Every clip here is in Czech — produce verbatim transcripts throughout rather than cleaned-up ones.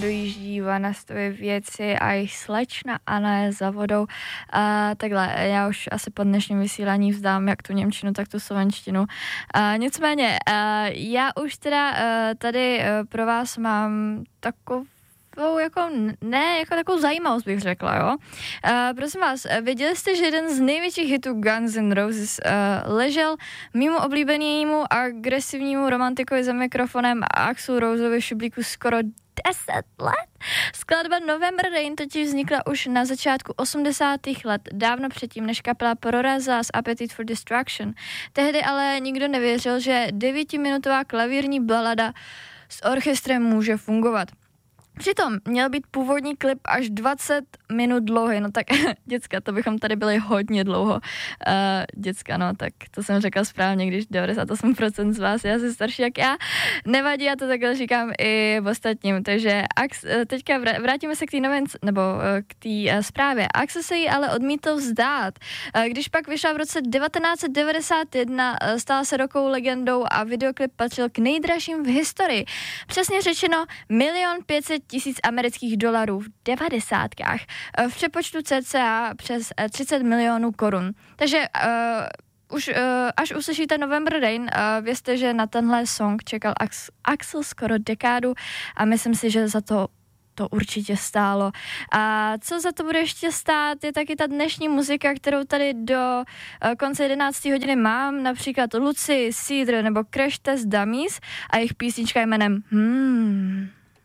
dojíždí Vanastovy věci a jejich slečna Anna je za vodou. A takhle, já už asi po dnešním vysílání vzdám jak tu němčinu, tak tu slovenštinu. A nicméně, a já už teda tady pro vás mám takovou jako, ne, jako takovou zajímavost bych řekla, jo. Uh, prosím vás, věděli jste, že jeden z největších hitů Guns N' Roses uh, ležel mimo oblíbenému agresivnímu romantikovi za mikrofonem Axl Roseovi v šuplíku skoro deset let? Skladba November Rain totiž vznikla už na začátku osmdesátých let, dávno předtím, než kapela prorazila z Appetite for Destruction. Tehdy ale nikdo nevěřil, že devítiminutová klavírní balada s orchestrem může fungovat. Přitom měl být původní klip až dvacet minut dlouhý, no tak děcka, to bychom tady byli hodně dlouho. Uh, děcka, no tak to jsem řekla správně, když devadesát osm procent z vás je asi starší jak já. Nevadí, já to takhle říkám i ostatním, takže Ax, teďka vrátíme se k té novince, nebo k té zprávě. Axl se jí ale odmítl vzdát. Když pak vyšla v roce devatenáct set devadesát jedna, stala se rokovou legendou a videoklip patřil k nejdražším v historii. Přesně řečeno milion pět set tisíc amerických dolarů v devadesátkách. V přepočtu cca přes třicet milionů korun. Takže uh, už uh, až uslyšíte November Rain, uh, vězte, že na tenhle song čekal Ax- Axl skoro dekádu a myslím si, že za to to určitě stálo. A co za to bude ještě stát, je taky ta dnešní muzika, kterou tady do uh, konce jedenácté hodiny mám, například Lucy, Cedar nebo Crash Test Dummies a jejich písnička jménem Hmm.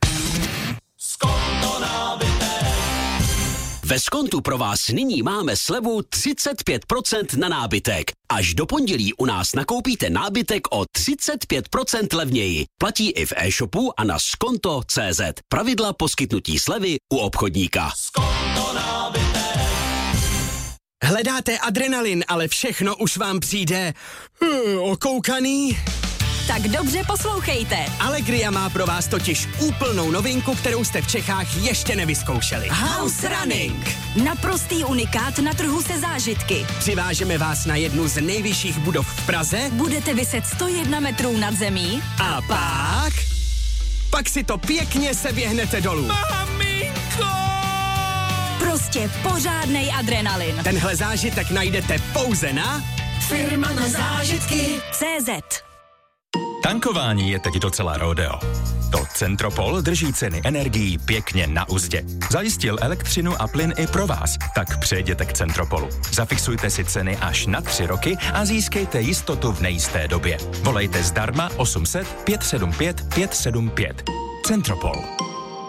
Skonto nábytek. Ve Skontu pro vás nyní máme slevu třicet pět procent na nábytek. Až do pondělí u nás nakoupíte nábytek o třicet pět procent levněji. Platí i v e-shopu a na skonto tečka cé zet. Pravidla poskytnutí slevy u obchodníka. Skonto nábytek. Hledáte adrenalin, ale všechno už vám přijde uh, okoukaný? Tak dobře poslouchejte. Allegria má pro vás totiž úplnou novinku, kterou jste v Čechách ještě nevyzkoušeli. House Running. Naprostý unikát na trhu se zážitky. Přivážeme vás na jednu z nejvyšších budov v Praze. Budete viset sto jedna metrů nad zemí. A pak... Pak si to pěkně seběhnete dolů. Maminko! Prostě pořádnej adrenalin. Tenhle zážitek najdete pouze na... Firma na zážitky cé zet. Tankování je teď docela rodeo. To Centropol drží ceny energií pěkně na uzdě. Zajistil elektřinu a plyn i pro vás, tak přejděte k Centropolu. Zafixujte si ceny až na tři roky a získejte jistotu v nejisté době. Volejte zdarma osm set pět sedm pět pět sedm pět. Centropol.